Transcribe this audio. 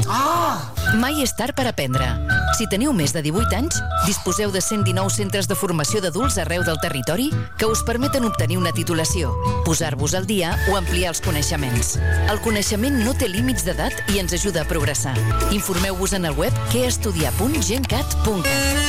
Mai és tard per aprendre. Si teniu més de 18 anys, disposeu de 119 centres de formació d'adults arreu del territori que us permeten obtenir una titulació, posar-vos al dia o ampliar els coneixements. El coneixement no té límits d'edat i ens ajuda a progressar. Informeu-vos en el web queestudiar.gencat.cat.